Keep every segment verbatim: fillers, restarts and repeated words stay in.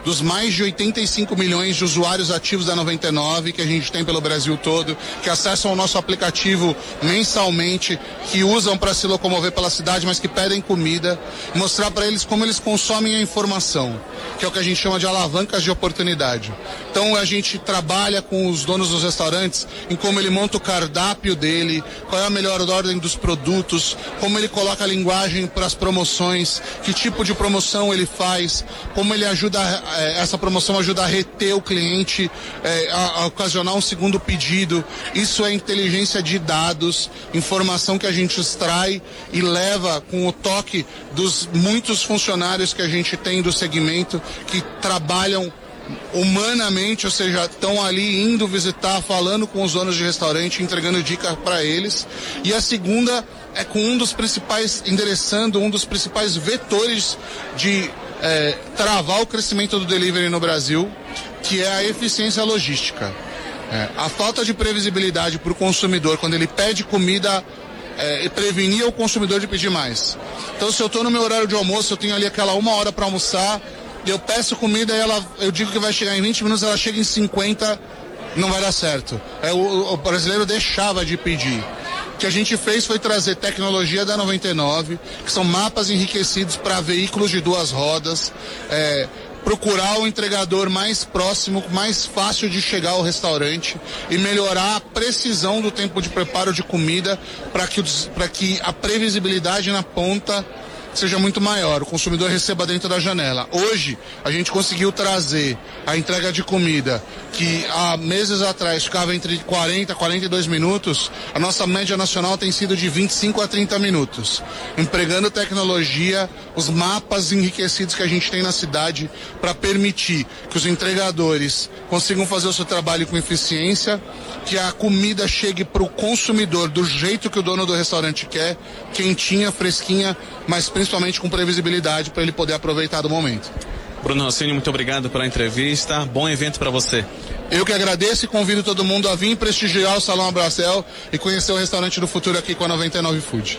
dos mais de oitenta e cinco milhões de usuários ativos da noventa e nove que a gente tem pelo Brasil todo, que acessam o nosso aplicativo mensalmente, que usam para se locomover pela cidade, mas que pedem comida, mostrar para eles como eles consomem a informação, que é o que a gente chama de alavancas de oportunidade. Então a gente trabalha com os donos dos restaurantes em como ele monta o cardápio dele, qual é a melhor ordem dos produtos, como ele coloca a linguagem para as promoções, que tipo de promoção ele faz, como ele ajuda, essa promoção ajuda a reter o cliente, é, a, a ocasionar um segundo pedido. Isso é inteligência de dados, informação que a gente extrai e leva com o toque dos muitos funcionários que a gente tem do segmento, que trabalham humanamente, ou seja, estão ali indo visitar, falando com os donos de restaurante, entregando dicas para eles. E a segunda é com um dos principais, endereçando um dos principais vetores de é, travar o crescimento do delivery no Brasil, que é a eficiência logística. É, a falta de previsibilidade para o consumidor, quando ele pede comida, é, prevenir o consumidor de pedir mais. Então, se eu estou no meu horário de almoço, eu tenho ali aquela uma hora para almoçar, eu peço comida e ela, eu digo que vai chegar em vinte minutos, ela chega em cinquenta, não vai dar certo. É, o, o brasileiro deixava de pedir. O que a gente fez foi trazer tecnologia da noventa e nove, que são mapas enriquecidos para veículos de duas rodas, é, procurar o entregador mais próximo, mais fácil de chegar ao restaurante e melhorar a precisão do tempo de preparo de comida para que, para que a previsibilidade na ponta seja muito maior, o consumidor receba dentro da janela. Hoje, a gente conseguiu trazer a entrega de comida, que há meses atrás ficava entre quarenta e quarenta e dois minutos, a nossa média nacional tem sido de vinte e cinco a trinta minutos, empregando tecnologia, os mapas enriquecidos que a gente tem na cidade, para permitir que os entregadores consigam fazer o seu trabalho com eficiência, que a comida chegue para o consumidor do jeito que o dono do restaurante quer, quentinha, fresquinha, mas principalmente com previsibilidade para ele poder aproveitar do momento. Bruno Rossini, muito obrigado pela entrevista. Bom evento para você. Eu que agradeço e convido todo mundo a vir prestigiar o Salão Abracel e conhecer o restaurante do futuro aqui com a noventa e nove Food.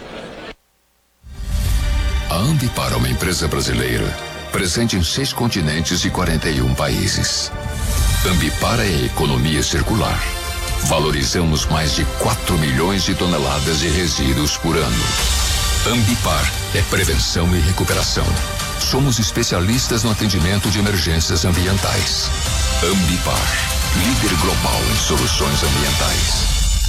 A Ambipar é uma empresa brasileira, presente em seis continentes e quarenta e um países. Ambipar é a economia circular. Valorizamos mais de quatro milhões de toneladas de resíduos por ano. Ambipar é prevenção e recuperação. Somos especialistas no atendimento de emergências ambientais. Ambipar, líder global em soluções ambientais.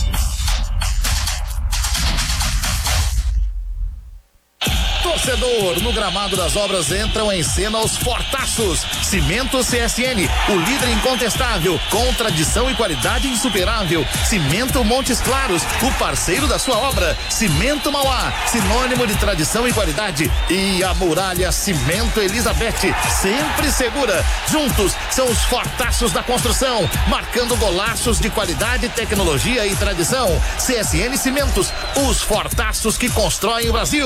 Torcedor, no gramado das obras entram em cena os fortaços. Cimento C S N, o líder incontestável, com tradição e qualidade insuperável. Cimento Montes Claros, o parceiro da sua obra. Cimento Mauá, sinônimo de tradição e qualidade. E a Muralha Cimento Elizabeth, sempre segura. Juntos são os fortaços da construção, marcando golaços de qualidade, tecnologia e tradição. C S N Cimentos, os fortaços que constroem o Brasil.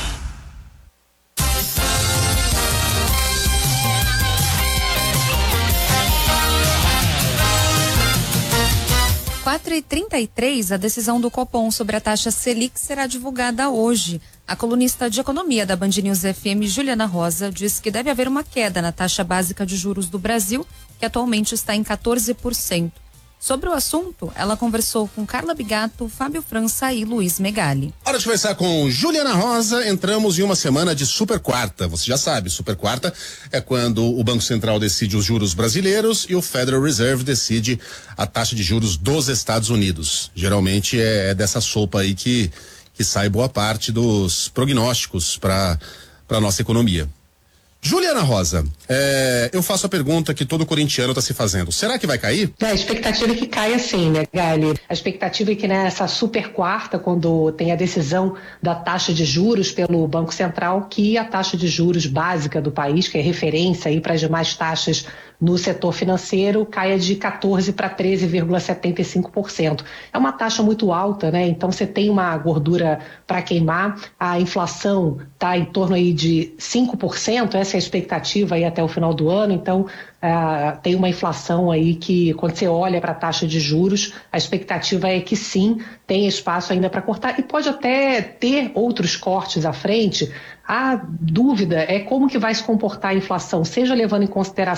quatro e trinta e três, a decisão do Copom sobre a taxa Selic será divulgada hoje. A colunista de economia da Band News F M, Juliana Rosa, diz que deve haver uma queda na taxa básica de juros do Brasil, que atualmente está em quatorze por cento. Sobre o assunto, ela conversou com Carla Bigato, Fábio França e Luiz Megali. Hora de conversar com Juliana Rosa. Entramos em uma semana de super quarta. Você já sabe, super quarta é quando o Banco Central decide os juros brasileiros e o Federal Reserve decide a taxa de juros dos Estados Unidos. Geralmente é, é dessa sopa aí que, que sai boa parte dos prognósticos para para nossa economia. Juliana Rosa, é, eu faço a pergunta que todo corintiano está se fazendo. Será que vai cair? É, a expectativa é que caia sim, né, Gali? A expectativa é que nessa super quarta, quando tem a decisão da taxa de juros pelo Banco Central, que a taxa de juros básica do país, que é referência aí para as demais taxas no setor financeiro, caia de quatorze para treze vírgula setenta e cinco por cento. É uma taxa muito alta, né? Então você tem uma gordura para queimar, a inflação está em torno aí de cinco por cento, essa é a expectativa aí até o final do ano, então uh, tem uma inflação aí que, quando você olha para a taxa de juros, a expectativa é que sim, tem espaço ainda para cortar e pode até ter outros cortes à frente. A dúvida é como que vai se comportar a inflação, seja levando em consideração